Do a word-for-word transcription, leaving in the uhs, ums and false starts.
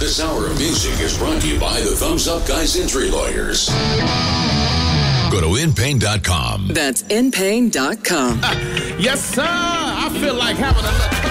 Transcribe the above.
This hour of music is brought to you by the Thumbs Up Guys Injury Lawyers. Go to in pain dot com. That's in pain dot com. Yes, sir. I feel like having a little